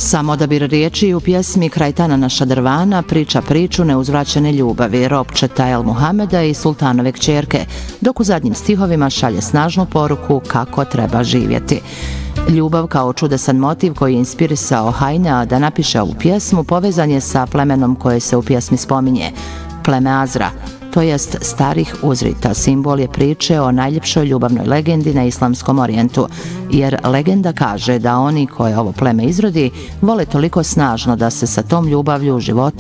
Sam odabir riječi u pjesmi Krajtanana Šadrvana priča priču neuzvraćene ljubavi Ropčeta El Muhameda i Sultanove kćerke, dok u zadnjim stihovima šalje snažnu poruku kako treba živjeti. Ljubav kao čudesan motiv koji je inspirisao Hajnea da napiše ovu pjesmu povezan je sa plemenom koje se u pjesmi spominje, pleme Azra, to jest starih uzrita. Simbol je priče o najljepšoj ljubavnoj legendi na islamskom orijentu, jer legenda kaže da oni koje ovo pleme izrodi vole toliko snažno da se sa tom ljubavlju u životu